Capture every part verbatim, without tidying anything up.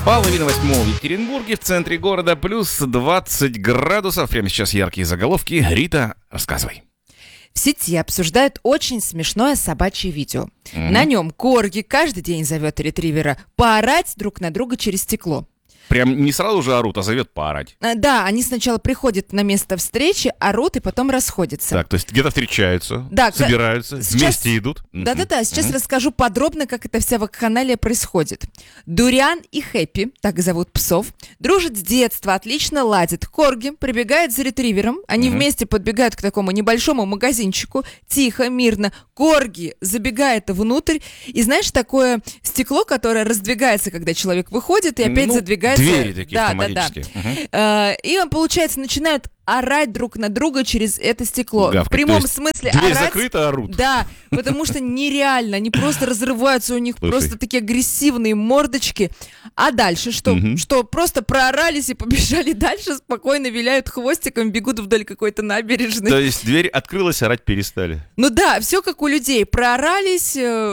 Половина восьмого в Екатеринбурге, в центре города, плюс двадцать градусов. Прямо сейчас яркие заголовки. Рита, рассказывай. В сети обсуждают очень смешное собачье видео. Mm-hmm. На нем корги каждый день зовет ретривера поорать друг на друга через стекло. Прям не сразу же орут, а зовет поорать. А, да, они сначала приходят на место встречи, орут и потом расходятся. Так, то есть где-то встречаются, Да, собираются, сейчас... вместе идут. Да-да-да, сейчас Mm-hmm. расскажу подробно, как эта вся вакханалия происходит. Дуриан и Хэппи, так зовут псов, дружат с детства, отлично ладят. Корги прибегает за ретривером, они mm-hmm. вместе подбегают к такому небольшому магазинчику, тихо, мирно. Корги забегает внутрь, и знаешь, такое стекло, которое раздвигается, когда человек выходит, и опять ну, задвигается. Двери такие да, автоматические. Да, да. Угу. А, и, получается, начинают орать друг на друга через это стекло. Гавкать. В прямом То есть смысле дверь орать. закрыта, орут. Да, потому что нереально. Они просто разрываются, у них Слушай. просто такие агрессивные мордочки. А дальше что? Угу. Что просто проорались и побежали дальше, спокойно виляют хвостиком, бегут вдоль какой-то набережной. То есть дверь открылась, орать перестали. Ну да, все как у людей. Проорались,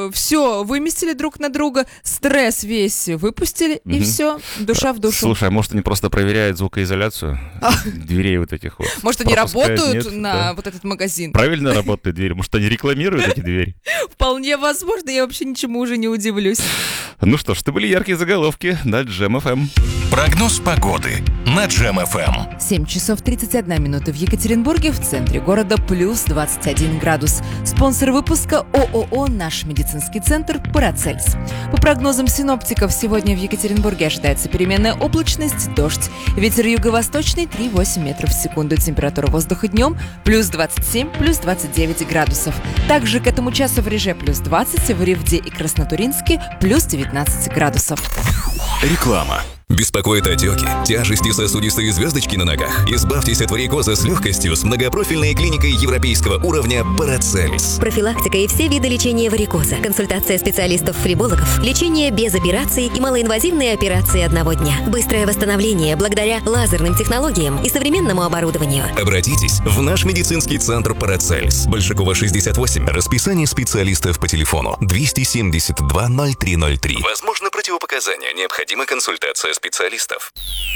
все выместили друг на друга, стресс весь выпустили, Угу. и все, душа в душу. Слушай, а может они просто проверяют звукоизоляцию дверей вот этих вот? Может, они Пропускают, работают нет? на Да. вот этот магазин? Правильно работают двери? Может, они рекламируют эти двери? Вполне возможно, я вообще ничему уже не удивлюсь. Ну что ж, это были яркие заголовки на Джем эф эм. Прогноз погоды на Джем эф эм. семь часов тридцать одна минута в Екатеринбурге, в центре города плюс двадцать один градус. Спонсор выпуска ООО «Наш медицинский центр» Парацельс. По прогнозам синоптиков, сегодня в Екатеринбурге ожидается переменная облачность, дождь. Ветер юго-восточный три целых восемь метров в секунду. Температура воздуха днем плюс двадцать семь, плюс двадцать девять градусов. Также к этому часу в Реже плюс двадцать, в Ревде и Краснотуринске плюс девятнадцать градусов. Реклама. Беспокоит отеки, тяжести сосудистой звездочки на ногах? Избавьтесь от варикоза с легкостью с многопрофильной клиникой европейского уровня Парацельс. Профилактика и все виды лечения варикоза. Консультация специалистов-фрибологов. Лечение без операций и малоинвазивные операции одного дня. Быстрое восстановление благодаря лазерным технологиям и современному оборудованию. Обратитесь в наш медицинский центр Парацельс. Большакова, шестьдесят восемь. Расписание специалистов по телефону двести семьдесят два ноль три ноль три. Возможно, противопоказания. Необходима консультация специалистов.